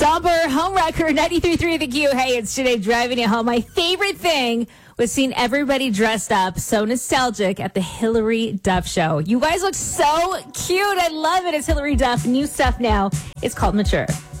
Somber home record 93.3 The Q. Hey, it's today driving you home. My favorite thing was seeing everybody dressed up, so nostalgic at the Hilary Duff show. You guys look so cute. I love it. It's Hilary Duff. New stuff now. It's called Mature.